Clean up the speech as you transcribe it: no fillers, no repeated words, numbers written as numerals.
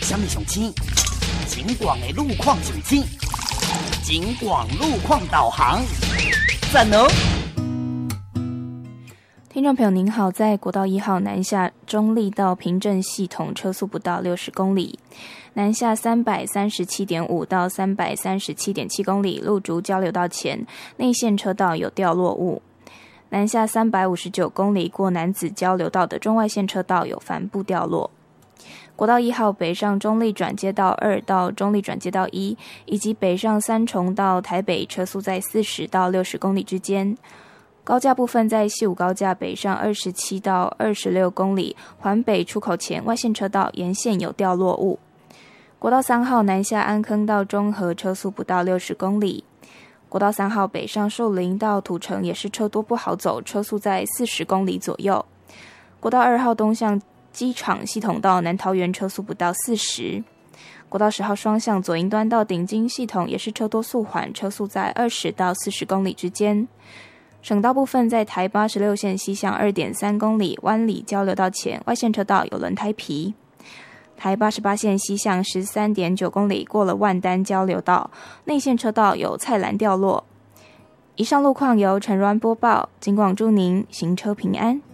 什么上青？景广的路况上青，景广路况导航，赞哦！ 听众朋友您好，在国道1号南下中立到平镇系统车速不到60公里，南下337.5到337.7公里，路竹交流道前内线车道有掉落物。南下359公里过楠梓交流道的中外线车道有帆布掉落。国道1号北上中立转接道2到中立转接道1，以及北上三重到台北车速在40到60公里之间。高架部分在西武高架北上27到26公里，环北出口前外线车道沿线有掉落物。国道3号南下安坑到中和车速不到60公里。国道3号北上树林到土城也是车多不好走，车速在40公里左右。国道2号东向机场系统到南桃园车速不到40。国道10号双向左营端到顶金系统也是车多速缓，车速在20到40公里之间。省道部分在台86线西向 2.3 公里湾里交流道前外线车道有轮胎皮。台88线西向 13.9 公里过了万丹交流道，内线车道有菜篮掉落。以上路况由陈瑞安播报，警广祝您行车平安。